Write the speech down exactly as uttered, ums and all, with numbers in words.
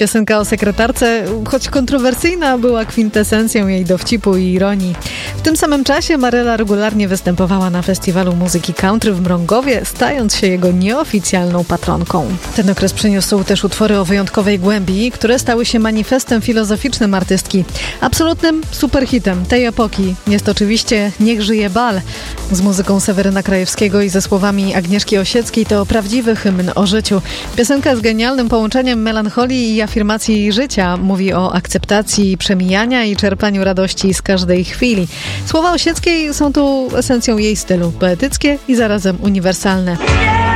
Piosenka o sekretarce, choć kontrowersyjna, była kwintesencją jej dowcipu i ironii. W tym samym czasie Maryla regularnie występowała na festiwalu muzyki country w Mrągowie, stając się jego nieoficjalną patronką. Ten okres przyniósł też utwory o wyjątkowej głębi, które stały się manifestem filozoficznym artystki. Absolutnym superhitem tej epoki jest oczywiście Niech żyje bal. Z muzyką Seweryna Krajewskiego i ze słowami Agnieszki Osieckiej to prawdziwy hymn o życiu. Piosenka z genialnym połączeniem melancholii i afirmacji życia mówi o akceptacji przemijania i czerpaniu radości z każdej chwili. Słowa Osieckiej są tu esencją jej stylu, poetyckie i zarazem uniwersalne.